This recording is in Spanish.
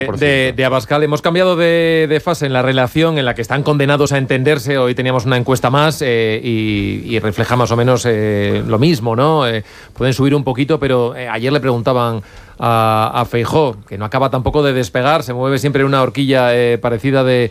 de Abascal. Hemos cambiado de fase en la relación en la que están condenados a entenderse. Hoy teníamos una encuesta más y refleja más o menos lo mismo, ¿no? Pueden subir un poquito, pero ayer le preguntaban a Feijóo, que no acaba tampoco de despegar, se mueve siempre en una horquilla parecida de